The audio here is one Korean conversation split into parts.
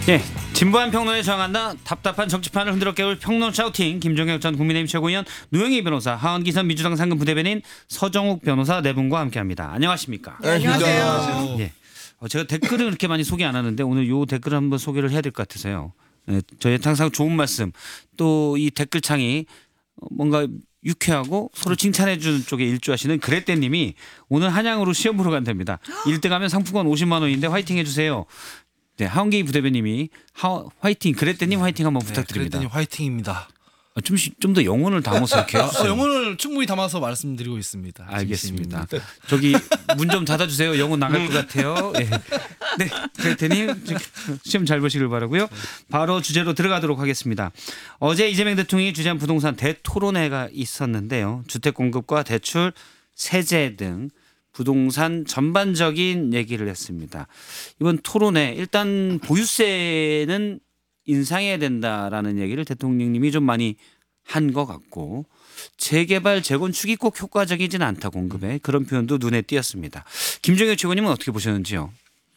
예, 진보한 평론에 저항한다. 답답한 정치판을 흔들어 깨울 평론 샤우팅. 김종혁 전 국민의힘 최고위원, 노영희 변호사, 하원기선 민주당 상근 부대변인 서정욱 변호사 네 분과 함께합니다. 안녕하십니까? 네, 안녕하세요. 예, 제가 댓글을 그렇게 많이 소개 안 하는데 오늘 요 댓글을 한번 소개를 해야 될 것 같아서요. 예, 저희 항상 좋은 말씀 또 이 댓글창이 뭔가 유쾌하고 서로 칭찬해 주는 쪽에 일조하시는 그레떼님이 오늘 한양으로 시험 보러 간답니다. 1등하면 상품권 50만 원인데 화이팅 해주세요. 네, 하원기 부대변님이 화이팅, 그레떼님 화이팅 한번 부탁드립니다. 그레떼님 화이팅입니다. 좀 더 영혼을 담아서 이렇게 해주세요. 영혼을 충분히 담아서 말씀드리고 있습니다. 알겠습니다. 저기 문 좀 닫아주세요. 영혼 나갈 것 같아요. 네, 네, 그레떼님 시험 잘 보시길 바라고요. 바로 주제로 들어가도록 하겠습니다. 어제 이재명 대통령이 주재한 부동산 대토론회가 있었는데요. 주택 공급과 대출, 세제 등 부동산 전반적인 얘기를 했습니다. 이번 토론회 일단 보유세는 인상해야 된다라는 얘기를 대통령님이 좀 많이 한 것 같고, 재개발 재건축이 꼭 효과적이진 않다 공급에, 그런 표현도 눈에 띄었습니다. 김종혁 최고님은 어떻게 보셨는지요?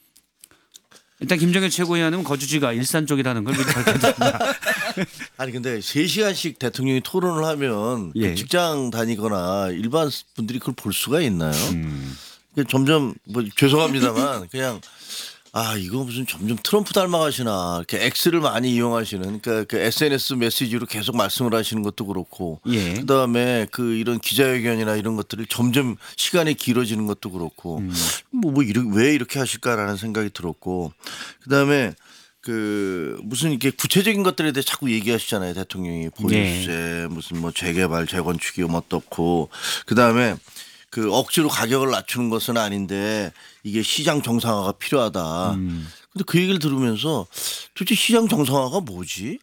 일단 김종혁 최고위원은 거주지가 일산 쪽이라는 걸 미리 밝혔습니다. 아니 근데 3시간씩 대통령이 토론을 하면 예. 그 직장 다니거나 일반 분들이 그걸 볼 수가 있나요? 점점 뭐 죄송합니다만 그냥 이거 무슨 점점 트럼프 닮아가시나, 이렇게 X를 많이 이용하시는, 그러니까 그 SNS 메시지로 계속 말씀을 하시는 것도 그렇고, 예. 그다음에 그 이런 기자회견이나 이런 것들을 점점 시간이 길어지는 것도 그렇고, 왜 이렇게 하실까라는 생각이 들었고, 그다음에 그 무슨 이렇게 구체적인 것들에 대해 자꾸 얘기하시잖아요, 대통령이. 보유세, 무슨 뭐 재개발 재건축이 어떻고, 그다음에 그 억지로 가격을 낮추는 것은 아닌데 이게 시장 정상화가 필요하다. 근데 그 얘기를 들으면서 도대체 시장 정상화가 뭐지?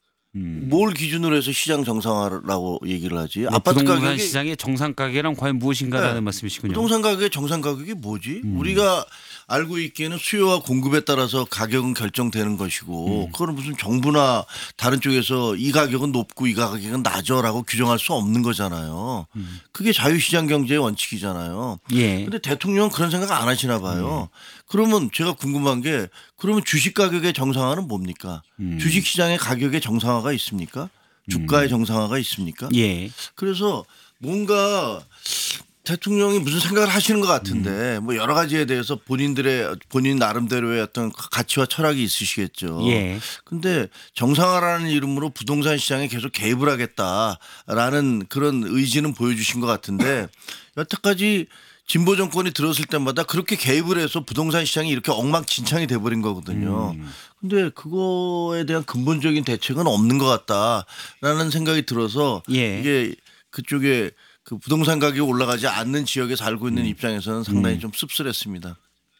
뭘 기준으로 해서 시장 정상화라고 얘기를 하지? 네, 아파트 부동산 가격이 시장의 정상 가격이란 과연 무엇인가라는 네. 말씀이시군요. 부동산 가격의 정상 가격이 뭐지? 우리가 알고 있기에는 수요와 공급에 따라서 가격은 결정되는 것이고, 그거는 무슨 정부나 다른 쪽에서 이 가격은 높고 이 가격은 낮아라고 규정할 수 없는 거잖아요. 그게 자유시장 경제의 원칙이잖아요. 예. 근데 대통령은 그런 생각 안 하시나 봐요. 그러면 제가 궁금한 게, 그러면 주식 가격의 정상화는 뭡니까? 주식 시장의 가격의 정상화가 있습니까? 주가의 정상화가 있습니까? 예. 그래서 뭔가 대통령이 무슨 생각을 하시는 것 같은데 뭐 여러 가지에 대해서 본인 나름대로의 어떤 가치와 철학이 있으시겠죠. 예. 근데 정상화라는 이름으로 부동산 시장에 계속 개입을 하겠다라는 그런 의지는 보여주신 것 같은데, 여태까지 진보 정권이 들었을 때마다 그렇게 개입을 해서 부동산 시장이 이렇게 엉망진창이 돼버린 거거든요. 근데 그거에 대한 근본적인 대책은 없는 것 같다라는 생각이 들어서, 예. 이게 그쪽에 그 부동산 가격이 올라가지 않는 지역에 살고 있는 입장에서는 상당히 좀 씁쓸했습니다.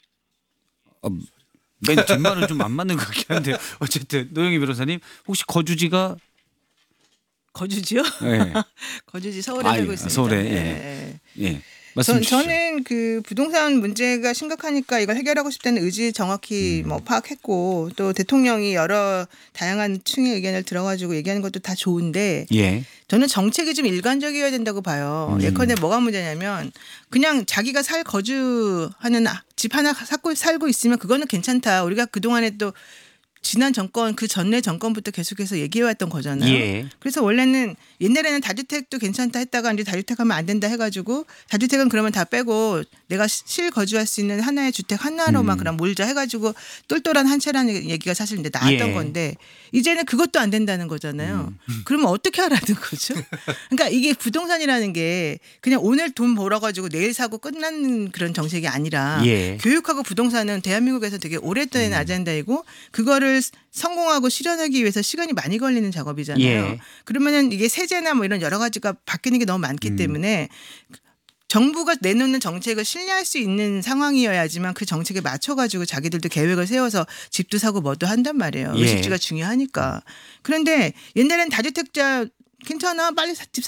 맨 뒷말은 좀 안 맞는 것 같긴 한데, 어쨌든 노영희 변호사님 혹시 거주지가? 거주지요? 네. 거주지 서울에 살고 있습니다. 서울에. 네. 예. 말씀 주시죠. 저는 그 부동산 문제가 심각하니까 이걸 해결하고 싶다는 의지 정확히 뭐 파악했고, 또 대통령이 여러 다양한 층의 의견을 들어가지고 얘기하는 것도 다 좋은데, 예. 저는 정책이 좀 일관적이어야 된다고 봐요. 예컨대 뭐가 문제냐면, 그냥 자기가 거주하는 집 하나 살고 있으면 그거는 괜찮다. 우리가 그동안에 또 지난 정권, 그 전내 정권부터 계속해서 얘기해왔던 거잖아요. 예. 그래서 원래는 옛날에는 다주택도 괜찮다 했다가 이제 다주택하면 안 된다 해가지고, 다주택은 그러면 다 빼고 내가 실거주할 수 있는 하나의 주택 하나로만 그럼 몰자 해가지고 똘똘한 한 채라는 얘기가 사실 이제 나왔던 예. 건데, 이제는 그것도 안 된다는 거잖아요. 그러면 어떻게 하라는 거죠? 그러니까 이게 부동산이라는 게 그냥 오늘 돈 벌어가지고 내일 사고 끝나는 그런 정책이 아니라, 예. 교육하고 부동산은 대한민국에서 되게 오랫동안 아젠다이고, 그거를 성공하고 실현하기 위해서 시간이 많이 걸리는 작업이잖아요. 예. 그러면은 이게 세제나 뭐 이런 여러 가지가 바뀌는 게 너무 많기 때문에 정부가 내놓는 정책을 신뢰할 수 있는 상황이어야지만 그 정책에 맞춰가지고 자기들도 계획을 세워서 집도 사고 뭐도 한단 말이에요. 예. 의식주가 중요하니까. 그런데 옛날엔 다주택자 괜찮아 빨리 집